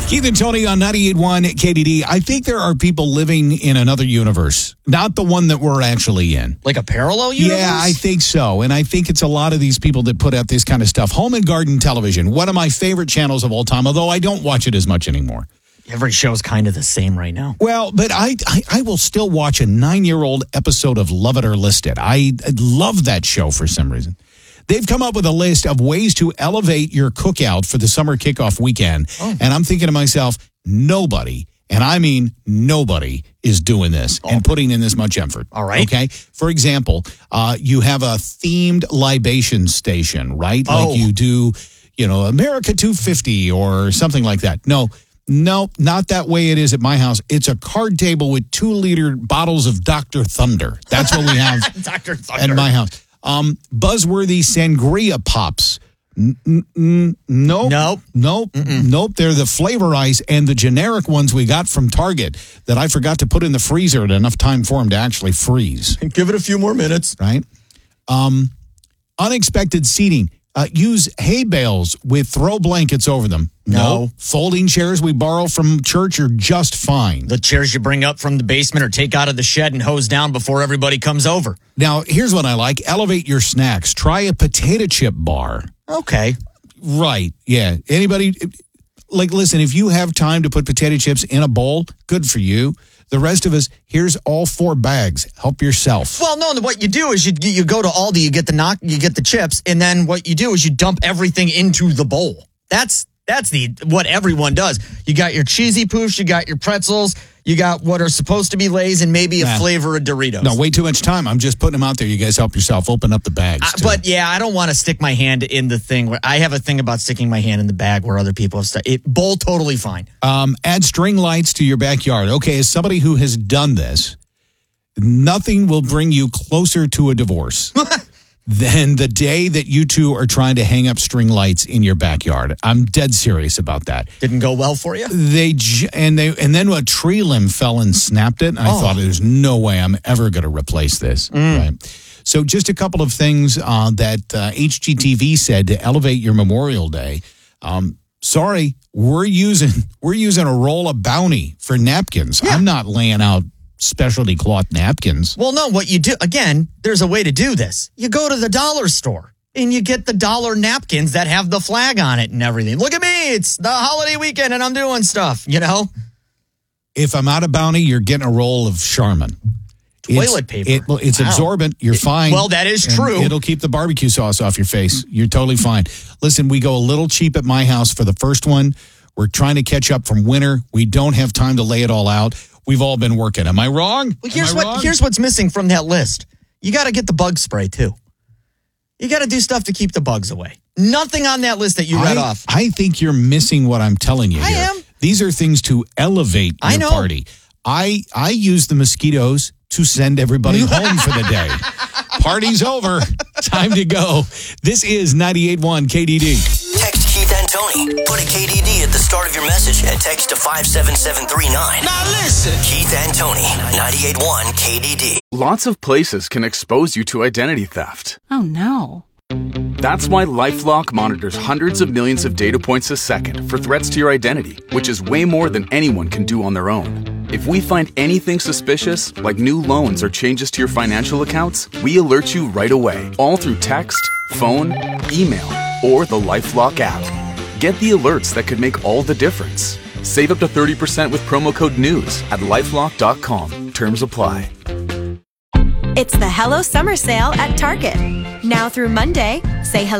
Keith and Tony on 98.1 KDD. I think there are people living in another universe, not the one that we're actually in. Like a parallel universe? Yeah, I think so. And I think it's a lot of these people that put out this kind of stuff. Home and Garden Television, one of my favorite channels of all time, although I don't watch it as much anymore. Every show's kind of the same right now. Well, but I will still watch a 9-year-old episode of Love It or List It. I love that show for some reason. They've come up with a list of ways to elevate your cookout for the summer kickoff weekend. Oh. And I'm thinking to myself, nobody, and I mean nobody, is doing this and putting in this much effort. All right. Okay. For example, you have a themed libation station, right? Oh. Like you do, America 250 or something like that. No, not that way it is at my house. It's a card table with 2-liter bottles of Dr. Thunder. That's what we have Dr. Thunder. at my house. Buzzworthy sangria pops. Nope. They're the flavor ice and the generic ones we got from Target that I forgot to put in the freezer at enough time for them to actually freeze. Give it a few more minutes. Right. Unexpected seating. Use hay bales with throw blankets over them. No. Folding chairs we borrow from church are just fine. The chairs you bring up from the basement or take out of the shed and hose down before everybody comes over. Now, here's what I like. Elevate your snacks. Try a potato chip bar. Okay. Right. Yeah. Anybody, listen, if you have time to put potato chips in a bowl, good for you. The rest of us, here's all 4 bags. Help yourself. Well, no, what you do is you go to Aldi, you get the chips, and then what you do is you dump everything into the bowl. That's what everyone does. You got your cheesy poofs, you got your pretzels, you got what are supposed to be Lay's, and maybe a flavor of Doritos. No, way too much time. I'm just putting them out there. You guys help yourself. Open up the bags. But yeah, I don't want to stick my hand in the thing. I have a thing about sticking my hand in the bag where other people have stuff. Bowl, totally fine. Add string lights to your backyard. Okay, as somebody who has done this, nothing will bring you closer to a divorce than the day that you two are trying to hang up string lights in your backyard. I'm dead serious about that. Didn't go well for you? And then a tree limb fell and snapped it. And I thought, there's no way I'm ever going to replace this. Right. So just a couple of things that HGTV said to elevate your Memorial Day. Sorry, we're using a roll of Bounty for napkins. Yeah. I'm not laying out specialty cloth napkins. Well, no, what you do, again, there's a way to do this. You go to the dollar store and you get the dollar napkins that have the flag on it and everything. Look at me, it's the holiday weekend and I'm doing stuff, If I'm out of Bounty, you're getting a roll of Charmin. Toilet paper. It's absorbent. You're fine. Well, that is true. It'll keep the barbecue sauce off your face. You're totally fine. Listen, we go a little cheap at my house for the first one. We're trying to catch up from winter. We don't have time to lay it all out. We've all been working. Am I wrong? Well, here's what's missing from that list. You got to get the bug spray, too. You got to do stuff to keep the bugs away. Nothing on that list that you read off. I think you're missing what I'm telling you here. I am. These are things to elevate your party. I use the mosquitoes to send everybody home for the day. Party's over. Time to go. This is 98.1 KDD. Text Keith and Tony. Put a KDD at the start of your message and text to 57739. Now listen. Keith and Tony, 98.1 KDD. Lots of places can expose you to identity theft. Oh, no. That's why LifeLock monitors hundreds of millions of data points a second for threats to your identity, which is way more than anyone can do on their own. If we find anything suspicious, like new loans or changes to your financial accounts, we alert you right away, all through text, phone, email, or the LifeLock app. Get the alerts that could make all the difference. Save up to 30% with promo code NEWS at LifeLock.com. Terms apply. It's the Hello Summer Sale at Target. Now through Monday, say hello